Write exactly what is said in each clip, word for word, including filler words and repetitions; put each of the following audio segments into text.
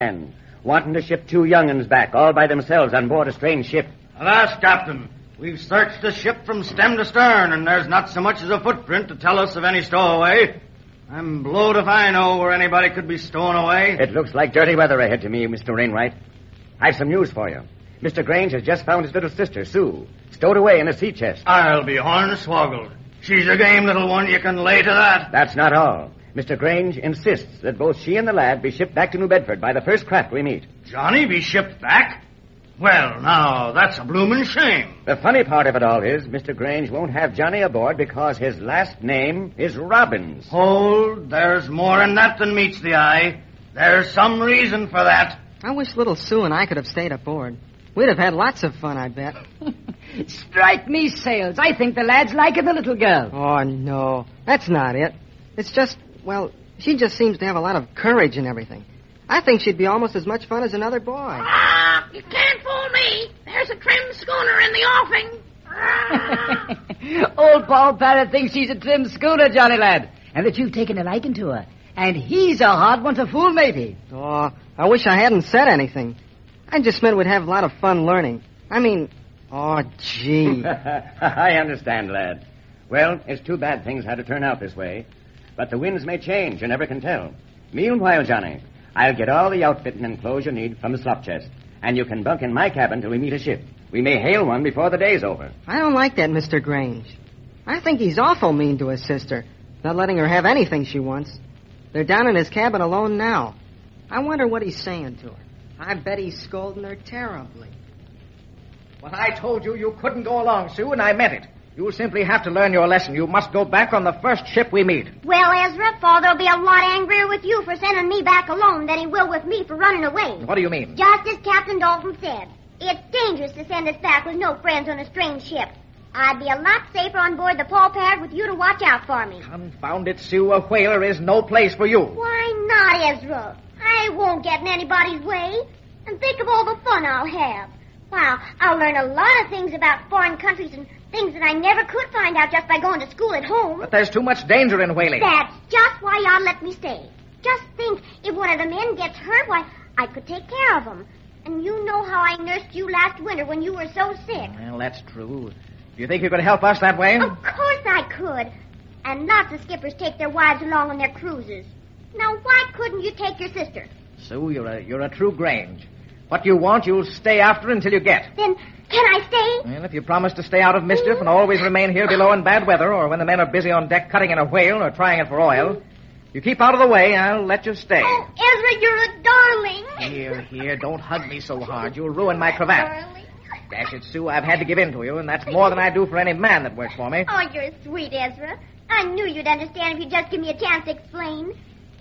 And wanting to ship two young'uns back all by themselves on board a strange ship. Alas, Captain, we've searched the ship from stem to stern, and there's not so much as a footprint to tell us of any stowaway. I'm blowed if I know where anybody could be stown away. It looks like dirty weather ahead to me, Mister Wainwright. I've some news for you. Mister Grange has just found his little sister, Sue, stowed away in a sea chest. I'll be hornswoggled. She's a game little one, you can lay to that. That's not all. Mister Grange insists that both she and the lad be shipped back to New Bedford by the first craft we meet. Johnny be shipped back? Well, now, that's a bloomin' shame. The funny part of it all is Mister Grange won't have Johnny aboard because his last name is Robbins. Hold, there's more in that than meets the eye. There's some reason for that. I wish little Sue and I could have stayed aboard. We'd have had lots of fun, I bet. Strike me sails. I think the lad's liking the little girl. Oh, no. That's not it. It's just, well, she just seems to have a lot of courage and everything. I think she'd be almost as much fun as another boy. Ah, you can't fool me. There's a trim schooner in the offing. Ah. Old Paul Parrott thinks she's a trim schooner, Johnny lad, and that you've taken a liking to her. And he's a hard one to fool, maybe. Oh, I wish I hadn't said anything. I just meant we'd have a lot of fun learning. I mean, oh, gee. I understand, lad. Well, it's too bad things had to turn out this way. But the winds may change, you never can tell. Meanwhile, Johnny, I'll get all the outfit and clothes you need from the slop chest. And you can bunk in my cabin till we meet a ship. We may hail one before the day's over. I don't like that, Mister Grange. I think he's awful mean to his sister, not letting her have anything she wants. They're down in his cabin alone now. I wonder what he's saying to her. I bet he's scolding her terribly. Well, I told you you couldn't go along, Sue, and I meant it. You'll simply have to learn your lesson. You must go back on the first ship we meet. Well, Ezra, Father'll be a lot angrier with you for sending me back alone than he will with me for running away. What do you mean? Just as Captain Dalton said. It's dangerous to send us back with no friends on a strange ship. I'd be a lot safer on board the Paul Parrott with you to watch out for me. Confound it, Sue. A whaler is no place for you. Why not, Ezra? I won't get in anybody's way. And think of all the fun I'll have. Wow, I'll learn a lot of things about foreign countries and things that I never could find out just by going to school at home. But there's too much danger in whaling. That's just why y'all let me stay. Just think, if one of the men gets hurt, why, I could take care of him. And you know how I nursed you last winter when you were so sick. Well, that's true. Do you think you could help us that way? Of course I could. And lots of skippers take their wives along on their cruises. Now, why couldn't you take your sister? Sue, you're a, you're a true Grange. What you want, you'll stay after until you get. Then, can I stay? Well, if you promise to stay out of mischief and always remain here below in bad weather or when the men are busy on deck cutting in a whale or trying it for oil, you keep out of the way, I'll let you stay. Oh, Ezra, you're a darling. Here, here, don't hug me so hard. You'll ruin my cravat. Darling. Dash it, Sue, I've had to give in to you, and that's more than I do for any man that works for me. Oh, you're sweet, Ezra. I knew you'd understand if you'd just give me a chance to explain.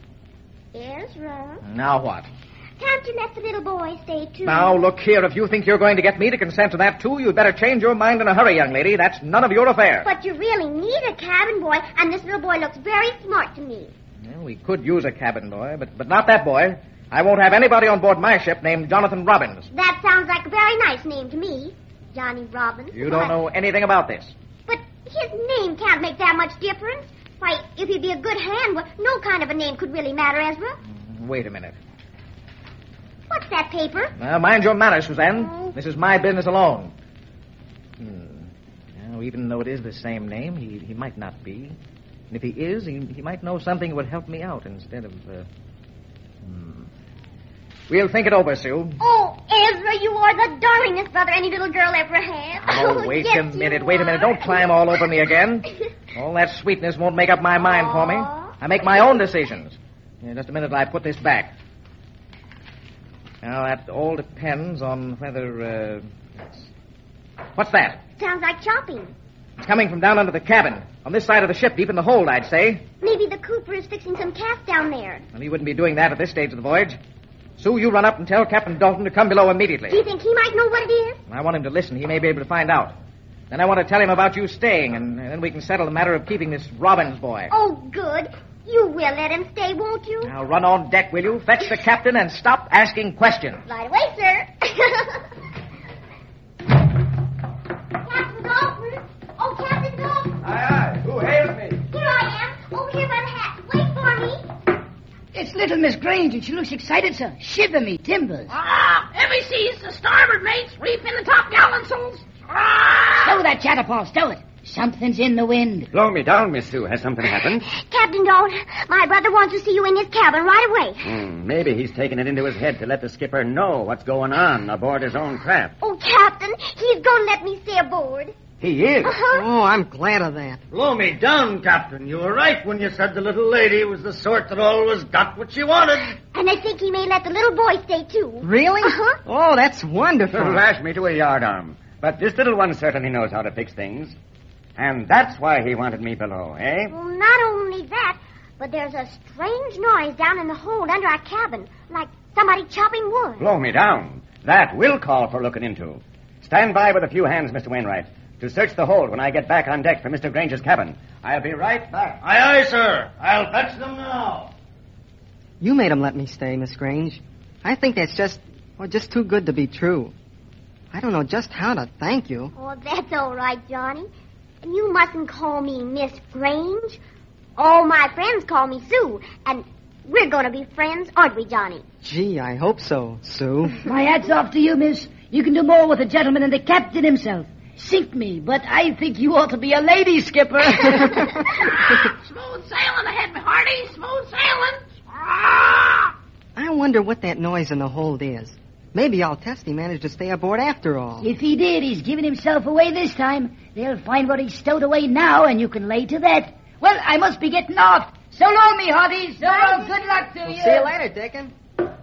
Ezra. Now what? Can't you let the little boy stay, too? Now, look here. If you think you're going to get me to consent to that, too, you'd better change your mind in a hurry, young lady. That's none of your affair. But you really need a cabin boy, and this little boy looks very smart to me. Well, we could use a cabin boy, but, but not that boy. I won't have anybody on board my ship named Jonathan Robbins. That sounds like a very nice name to me. Johnny Robbins. You don't know anything about this. But his name can't make that much difference. Why, if he'd be a good hand, well, no kind of a name could really matter, Ezra. Wait a minute. What's that paper? Now, mind your manners, Suzanne. Oh. This is my business alone. Hmm. Now, even though it is the same name, he, he might not be. And if he is, he, he might know something that would help me out instead of... Uh... Hmm. We'll think it over, Sue. Oh, Ezra, you are the darlingest brother any little girl ever had. Oh, wait yes, a minute, you wait a are. minute. Don't climb all over me again. All that sweetness won't make up my mind for me. Aw. I make my own decisions. In just a minute, I put this back. Now, that all depends on whether, uh... What's that? Sounds like chopping. It's coming from down under the cabin. On this side of the ship, deep in the hold, I'd say. Maybe the cooper is fixing some cast down there. Well, he wouldn't be doing that at this stage of the voyage. Sue, you run up and tell Captain Dalton to come below immediately. Do you think he might know what it is? I want him to listen. He may be able to find out. Then I want to tell him about you staying, and, and then we can settle the matter of keeping this Robbins boy. Oh, good. You will let him stay, won't you? Now run on deck, will you? Fetch the captain and stop asking questions. Right away, sir. Captain Dalton. Oh, Captain Dalton. Aye, aye. Who hails me? Here I am, over here by the hat. Wait for me. It's It's little Miss Grange, and she looks excited, sir. Shiver me timbers. Ah, heavy seas to starboard, mates. Reef in the top gallant sails. Ah! Stow that chatter, Paul. Stow it. Something's in the wind. Blow me down, Miss Sue. Has something happened? Captain Dalton, my brother wants to see you in his cabin right away. Hmm, maybe he's taken it into his head to let the skipper know what's going on aboard his own craft. Oh, Captain, he's going to let me stay aboard. He is? Uh-huh. Oh, I'm glad of that. Blow me down, Captain. You were right when you said the little lady was the sort that always got what she wanted. And I think he may let the little boy stay, too. Really? Uh-huh. Oh, that's wonderful. Lash me to a yardarm. But this little one certainly knows how to fix things. And that's why he wanted me below, eh? Well, not only that, but there's a strange noise down in the hold under our cabin, like somebody chopping wood. Blow me down. That will call for looking into. Stand by with a few hands, Mister Wainwright, to search the hold when I get back on deck for Mister Grange's cabin. I'll be right back. Aye, aye, sir. I'll fetch them now. You made him let me stay, Miss Grange. I think that's just, well, just too good to be true. I don't know just how to thank you. Oh, that's all right, Johnny. And you mustn't call me Miss Grange. All my friends call me Sue, and we're going to be friends, aren't we, Johnny? Gee, I hope so, Sue. My hat's off to you, miss. You can do more with a gentleman than the captain himself. Sink me, but I think you ought to be a lady, skipper. Ah, smooth sailing ahead, me hearty. Smooth sailing. Ah! I wonder what that noise in the hold is. Maybe Altesti managed to stay aboard after all. If he did, he's giving himself away this time. They'll find what he's stowed away now, and you can lay to that. Well, I must be getting off. So long, me hearties. So long. Good luck to We'll you. see you later, Dickon.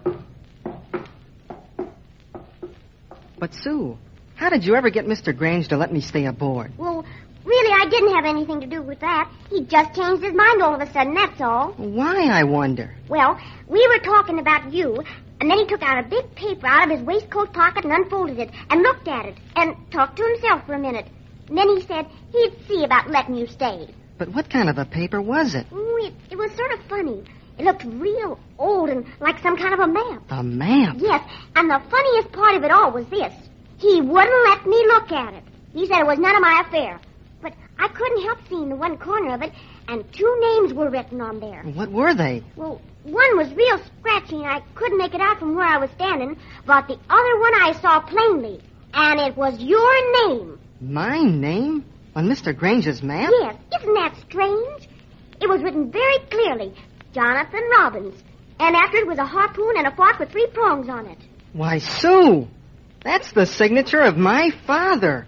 But, Sue, how did you ever get Mister Grange to let me stay aboard? Well, really, I didn't have anything to do with that. He just changed his mind all of a sudden, that's all. Why, I wonder? Well, we were talking about you, and then he took out a big paper out of his waistcoat pocket and unfolded it and looked at it and talked to himself for a minute. And then he said he'd see about letting you stay. But what kind of a paper was it? Ooh, it, it was sort of funny. It looked real old and like some kind of a map. A map? Yes, and the funniest part of it all was this. He wouldn't let me look at it. He said it was none of my affair. But I couldn't help seeing the one corner of it, and two names were written on there. What were they? Well, one was real scratchy, and I couldn't make it out from where I was standing, but the other one I saw plainly, and it was your name. My name? On Mister Grange's map? Yes, isn't that strange? It was written very clearly, Jonathan Robbins, and after it was a harpoon and a fork with three prongs on it. Why, Sue, that's the signature of my father.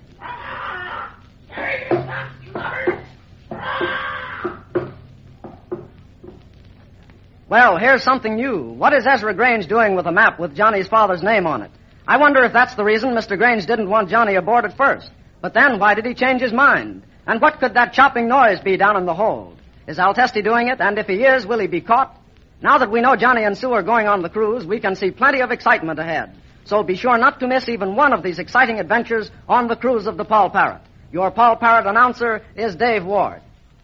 Well, here's something new. What is Ezra Grange doing with a map with Johnny's father's name on it? I wonder if that's the reason Mister Grange didn't want Johnny aboard at first. But then, why did he change his mind? And what could that chopping noise be down in the hold? Is Altesti doing it? And if he is, will he be caught? Now that we know Johnny and Sue are going on the cruise, we can see plenty of excitement ahead. So be sure not to miss even one of these exciting adventures on the cruise of the Paul Parrot. Your Paul Parrot announcer is Dave Ward.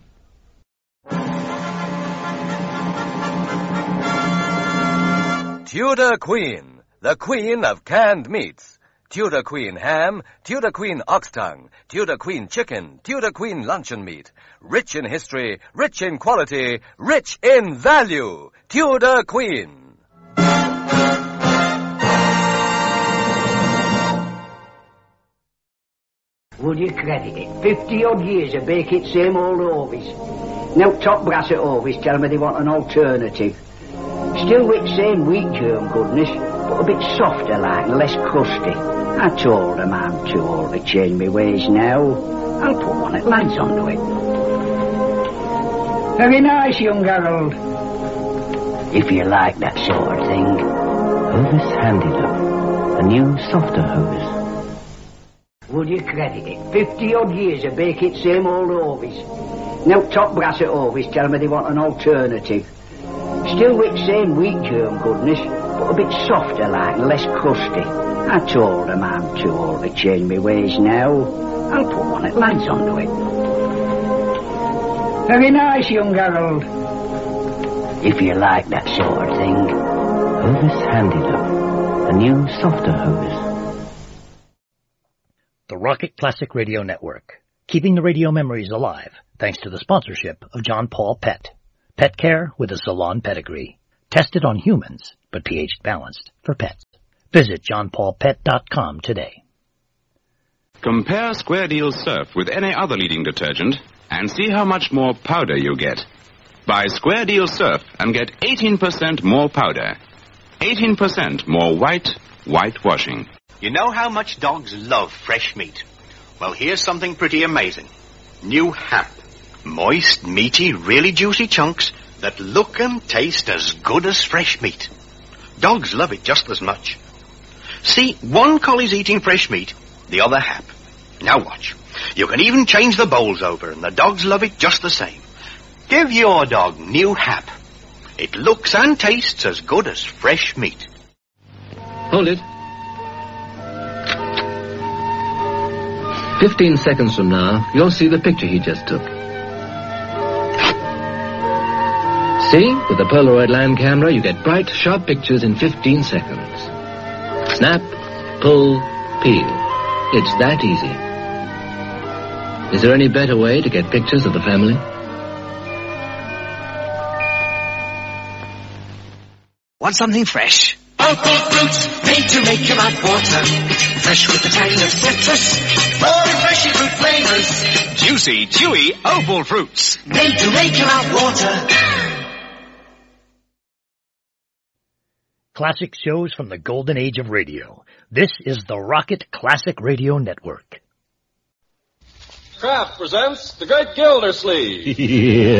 Tudor Queen, the queen of canned meats. Tudor Queen ham, Tudor Queen ox tongue, Tudor Queen chicken, Tudor Queen luncheon meat. Rich in history, rich in quality, rich in value. Tudor Queen. Would you credit it? Fifty-odd years of baking same old Ovies. Now top brass at Ovies tell me they want an alternative. Still with same wheat germ goodness, but a bit softer like and less crusty. I told them I'm too old to change my ways now. I'll put one at lads onto it. Very nice, young Harold. If you like that sort of thing. Hovis Handy Love, a new softer hose. Would you credit it? Fifty-odd years of baking same old Ovies. Now top brass at Ovies tell me they want an alternative. Still with same wheat germ goodness, but a bit softer like and less crusty. I told them I'm too old to change my ways now. I'll put one at lads onto it. Very nice, young Harold. If you like that sort of thing. Hovis Handy Love, a new softer hose. The Rocket Classic Radio Network, keeping the radio memories alive thanks to the sponsorship of John Paul Pet. Pet care with a salon pedigree. Tested on humans, but pH balanced for pets. Visit john paul pet dot com today. Compare Square Deal Surf with any other leading detergent and see how much more powder you get. Buy Square Deal Surf and get eighteen percent more powder. eighteen percent more white, white washing. You know how much dogs love fresh meat? Well, here's something pretty amazing. New Hap. Moist, meaty, really juicy chunks that look and taste as good as fresh meat. Dogs love it just as much. See, one collie's eating fresh meat, the other Hap. Now watch. You can even change the bowls over, and the dogs love it just the same. Give your dog New Hap. It looks and tastes as good as fresh meat. Hold it. Fifteen seconds from now, you'll see the picture he just took. See? With the Polaroid land camera, you get bright, sharp pictures in fifteen seconds. Snap, pull, peel. It's that easy. Is there any better way to get pictures of the family? Want something fresh? Opal fruit, made to make your mouth water. Fresh with the tang of citrus. More refreshing fruit flavors. Juicy, chewy Opal fruits. Made to make your mouth water. Classic shows from the golden age of radio. This is the Rocket Classic Radio Network. Kraft presents The Great Gildersleeve. Yeah.